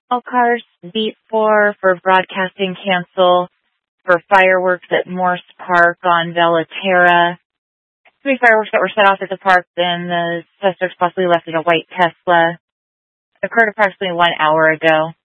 All cars beat for broadcasting cancel for fireworks at Morse Park on Velaterra. Three fireworks that were set off at the park, then the suspects possibly left in a white Tesla. Occurred approximately 1 hour ago.